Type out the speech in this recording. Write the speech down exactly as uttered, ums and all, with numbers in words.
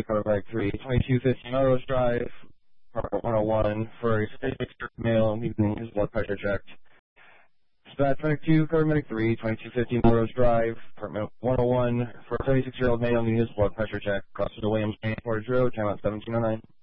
Paramedic three, twenty-two fifty Melrose Drive, apartment one oh one, for a seventy-six-year-old male needing his blood pressure checked. Dispatch Medic two, Paramedic three, twenty-two fifty Melrose Drive, apartment one oh one, for a seventy-six-year-old male needing his blood pressure checked. Crossing the Williams Main Portage Road, time out seventeen oh nine.